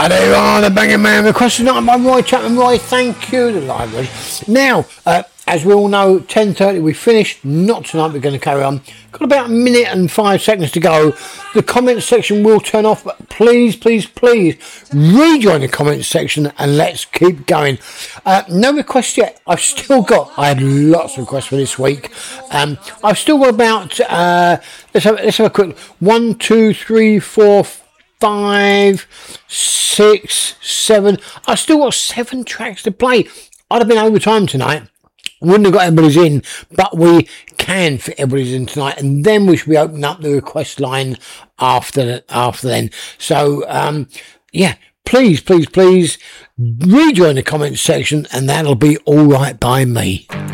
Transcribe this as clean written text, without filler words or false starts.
And there you are, the Banging Man request tonight by Roy Chapman. Roy, thank you, the library. Now, as we all know, 10:30 we finished. Not tonight, we're going to carry on. Got about a minute and 5 seconds to go. The comments section will turn off, but please, please, please rejoin the comments section and let's keep going. No requests yet. I had lots of requests for this week. I've still got about, let's have a quick 1, 2, 3, 4, 5, 6, 7. I've still got 7 tracks to play. I'd have been overtime tonight. Wouldn't have got everybody's in, but we can fit everybody's in tonight, and then we should be opening up the request line after then. So, yeah, please, please, please rejoin the comments section, and that'll be all right by me.